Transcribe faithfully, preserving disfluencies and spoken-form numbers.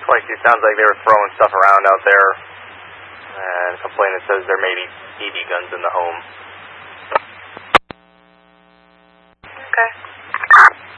twenty-two sounds like they were throwing stuff around out there. And complainant says there may be B B guns in the home. Okay.